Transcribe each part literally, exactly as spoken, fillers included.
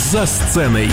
«За сценой».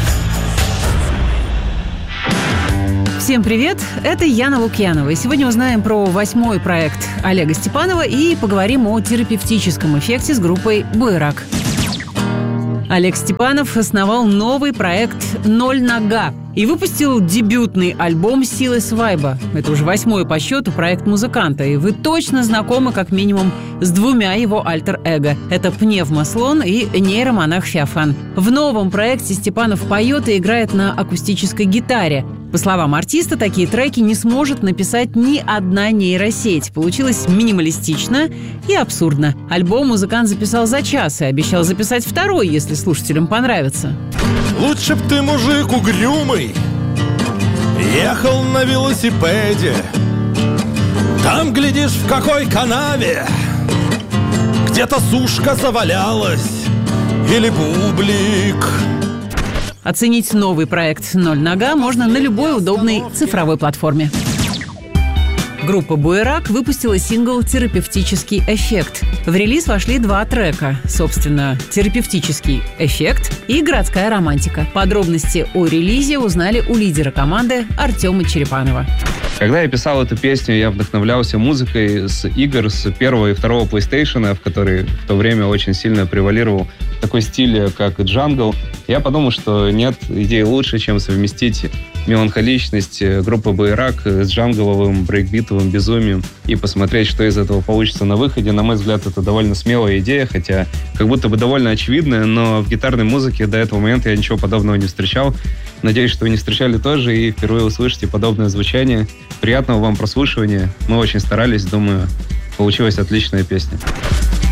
Всем привет, это Яна Лукьянова. И сегодня узнаем про восьмой проект Олега Степанова и поговорим о терапевтическом эффекте с группой «Буерак». Олег Степанов основал новый проект «Ноль нога» и выпустил дебютный альбом «Силы свайба». Это уже восьмой по счету проект музыканта, и вы точно знакомы как минимум с двумя его альтер-эго. Это пневмослон и нейромонах Феофан. В новом проекте Степанов поет и играет на акустической гитаре. По словам артиста, такие треки не сможет написать ни одна нейросеть. Получилось минималистично и абсурдно. Альбом музыкант записал за час и обещал записать второй, если слушателям понравится. Лучше б ты, мужик угрюмый, ехал на велосипеде. Там, глядишь, в какой канаве где-то сушка завалялась или бублик. Оценить новый проект «Ноль нога» можно на любой удобной цифровой платформе. Группа «Буерак» выпустила сингл «Терапевтический эффект». В релиз вошли два трека. Собственно, «Терапевтический эффект» и «Городская романтика». Подробности о релизе узнали у лидера команды Артема Черепанова. Когда я писал эту песню, я вдохновлялся музыкой с игр с первого и второго PlayStation, в который в то время очень сильно превалировал такой стиль, как джангл. Я подумал, что нет идеи лучше, чем совместить меланхоличность группы «Буерак» с джангловым брейкбитовым безумием и посмотреть, что из этого получится на выходе. На мой взгляд, это довольно смелая идея, хотя как будто бы довольно очевидная, но в гитарной музыке до этого момента я ничего подобного не встречал. Надеюсь, что вы не встречали тоже и впервые услышите подобное звучание. Приятного вам прослушивания. Мы очень старались, думаю, получилась отличная песня.